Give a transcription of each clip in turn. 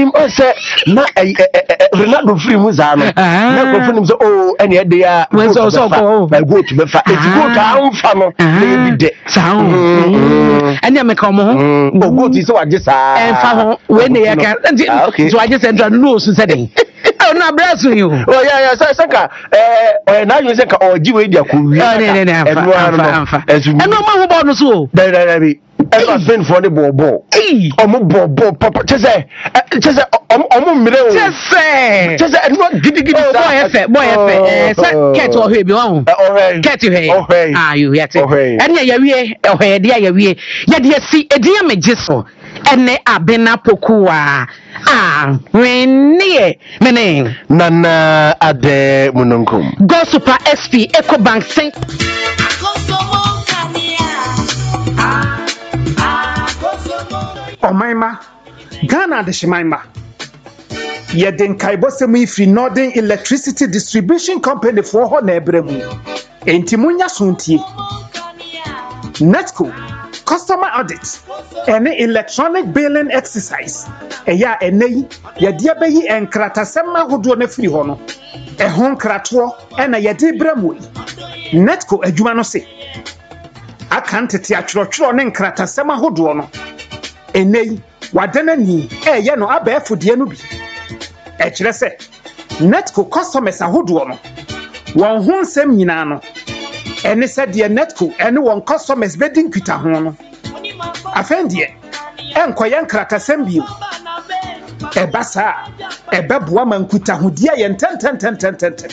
say na Ronaldo free Muzano. Na go for so oh any day ah. We so my go to be fa. It's go to amfa no. Na bi de. Sound. And ya me come ho. Go to so agye sa. Enfa ho we ne ya kan. So agye central no so say den. Oh na bless you. Oh yeah saka na you say ka oji we dia ko wi. Ne amfa. Eno ma ho bo no so. Bi. Ever been for the bobo. Omo bobo papa chese omo mire o. Chese no gidi sa. Boy efe. Sa ket o hwe bi won. Ket hwe. Ah you yet. Ene ya wie ohwe de ya wie. Ya de si edin meje so. Ene abena pokuwa. Renie mene. Nana ade mununkum. Go Super SP Ecobank Sing. Omaima Ghana de Shimaima Yeden Kaibosemu ifri Northern Electricity Distribution Company for ho na ebremu enti munya suntie Netco customer audit any electronic billing exercise eya enei yede abeyi enkratasema hodo na firi ho no ehon krato na yede bremu Netco adwuma no se akantete atworotworo ne nkratasema hodo no enei wadana ni ye no abefudie no bi kire se Netco customers ahodo no won ho nsem nyina no ene se de Netco ene won customers bedin kwita ho no afendie enkoye nkratasem bio ebasa ebeboa mankuta ho dia ye ntententententen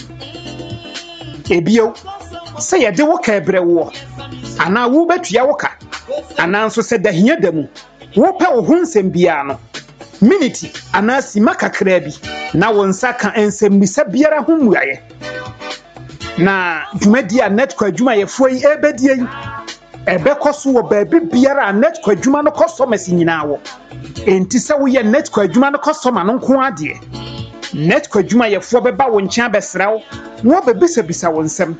ebio se ye de wo ka ebrewo ana wo betua wo ka ana nso se da hia da mu wo pa wo hunsem bia no minute anasi makakra bi na won saka ensem bisa biara ho muaye na dwumadi a Netco adwuma ye foi ebedie yi ebekoso wo baabi biara Netco adwuma no customers nyina wo enti se wo ye Netco adwuma no customer no nko ade Netco adwuma ye fo beba wo nkia besrawo wo bebisa bisa wo nsem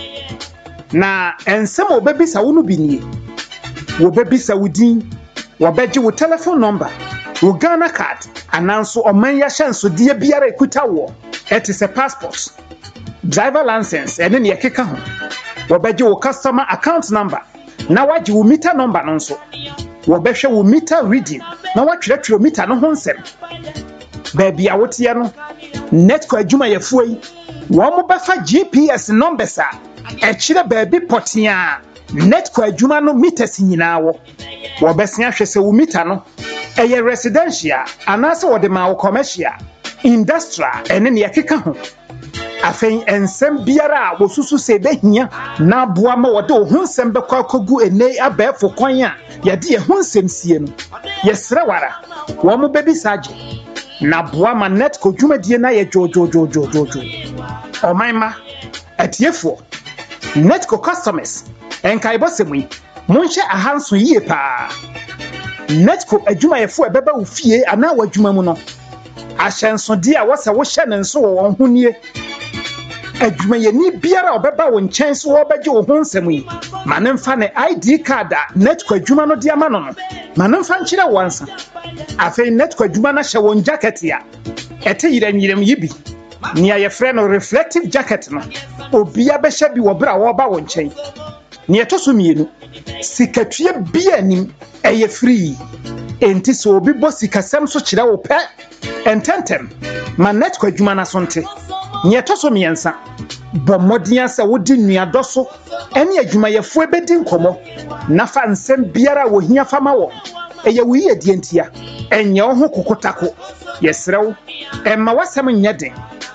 na ensem obebisa wo no binie wo bebisa wo din wo beji wo telephone number wo Ghana card ananso oman ya hyenso de biara ekuta wo etise passport driver license ene ne yekeka ho wo beji wo customer account number na waji wo meter number no nso wo behwe wo meter reading na watwerɛtwerɛ meter no ho nsɛm baabi a wotie no Netco adwuma yefuoi wo mo befa GPS numbers a ɛkyerɛ baabi potia Netco adwuma no meters nyina wo besia hwɛ sɛ wo meter no ɛyɛ residential anase wo de ma wo commercial industrial ene ne yɛkeka ho afɛn ensem biara a wosusu se behia na boa ma wo de wo hunsem bekɔ akogu ene abɛfo kwan a yɛde ye hunsem sie no yɛsrɛ wara wo mo bebi sage na boa ma Netco dwumadie na yɛ jojojojojojo omaima atiefo Netco customers enkaibosemu monhye ahanso yie pa Netco adwuma yɛfo ɛbɛba wo fie ana wadwuma mu no ahyɛnsode a wɔsɛ wo hyɛ ne nso wɔ wɔn honie adwuma yɛni biara ɔbɛba wo nkyɛn so wɔbɛgye wo ho nsɛm yi ma ne mfa ne ID card a Netco adwuma no de ama no no ma ne mfa nkyerɛ wansa afei Netco adwuma no hyɛ wɔn jacket a ɛte yiram yi bi nia yɛfrɛ no reflective jacket no obia bɛhyɛ bi wɔ bra wɔba wo nkyɛn nia to so mienu sikatue bia anim ɛyɛ free enti so obi bɔ sikasɛm so kyerɛ wo pɛ ententem ma Netco adwuma na so nte nia to so miensa bɔ mmɔden sɛ wodi nuadɔ so ɛne adwuma yɛfo ebedi nkɔmɔ na fa nsɛm biara wo hia fama wɔ ɛyɛ wo yɛ die ntia ɛnyɛ wo ho kokotako yɛsrɛ wo ɛma wasɛm nyɛ den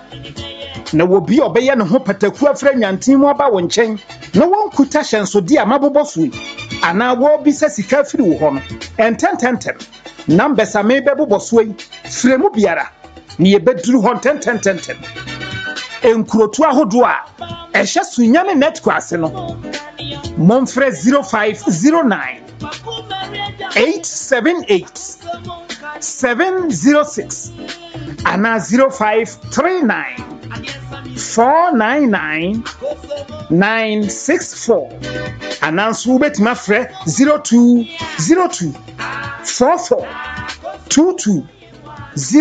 na wo bi obɛyɛ ne ho pataku afra nwantin mu aba wo nkyɛn na wonkuta hyɛnsode a mabobɔ so ana wo bi sɛ sika firi wo hɔ no entententem numbers a me bɛbobɔ so yi fremu biara ne yɛbɛduru hɔ entententem enkurotu ahodo a ɛhyɛ sunya ne Netco ase no momfrɛ 0509 878 706 ana 0539 499 964 ananso betima frɛ 0202 44 22